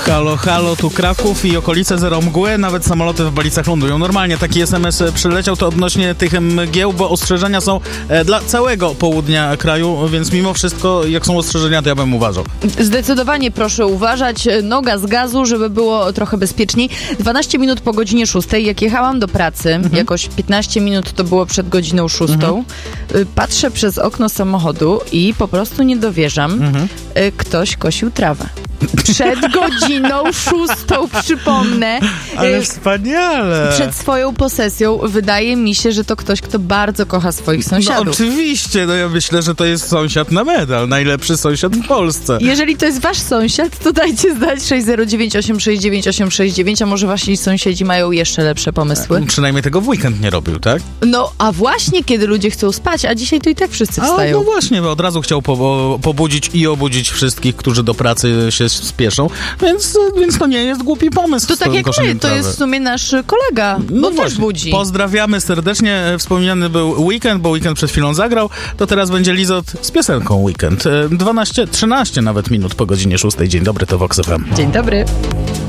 Halo, halo, tu Kraków i okolice, zero mgły, nawet samoloty w Balicach lądują. Normalnie taki SMS przyleciał, to odnośnie tych mgieł, bo ostrzeżenia są dla całego południa kraju, więc mimo wszystko, jak są ostrzeżenia, to ja bym uważał. Zdecydowanie proszę uważać, noga z gazu, żeby było trochę bezpieczniej. 12 minut po godzinie 6, jak jechałam do pracy, jakoś 15 minut to było przed godziną 6, patrzę przez okno samochodu i po prostu nie dowierzam, ktoś kosił trawę. Przed godziną 6, przypomnę. Ale wspaniale. Przed swoją posesją wydaje mi się, że to ktoś, kto bardzo kocha swoich sąsiadów. No oczywiście, ja myślę, że to jest sąsiad na medal, najlepszy sąsiad w Polsce. Jeżeli to jest wasz sąsiad, to dajcie znać 609 869 869, a może wasi sąsiedzi mają jeszcze lepsze pomysły? Przynajmniej tego w weekend nie robił, tak? No, a właśnie kiedy ludzie chcą spać, a dzisiaj to i tak wszyscy wstają. No właśnie, bo od razu chciał pobudzić i obudzić wszystkich, którzy do pracy się spieszą, więc to nie jest głupi pomysł. To tak jak my, to jest w sumie nasz kolega, bo też budzi. Pozdrawiamy serdecznie. Wspomniany był Weekend, bo Weekend przed chwilą zagrał, to teraz będzie Lizot z piosenką Weekend. 13 nawet minut po godzinie 6. Dzień dobry, to Vox FM. Dzień dobry.